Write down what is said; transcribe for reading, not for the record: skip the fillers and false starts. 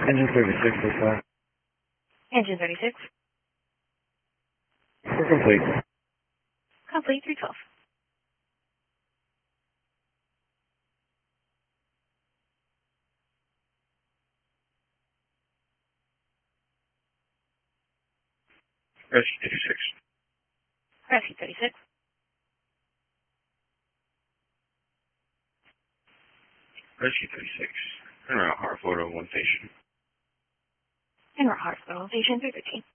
Engine 36 is that. Engine 36. We're complete. Complete 312. Rescue 36. Rescue 36. Rescue 36. En route, Hartford 1 station. En route, Hartford 1 station 313.